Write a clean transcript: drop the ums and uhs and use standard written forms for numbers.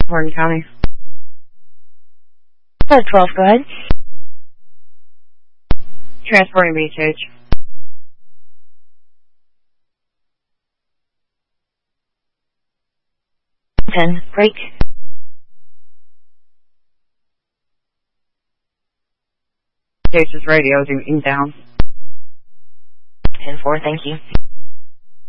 Horton County. 12, go ahead. Transporting BHH. 10, break. Cases radio, doing down. 10-4, thank you.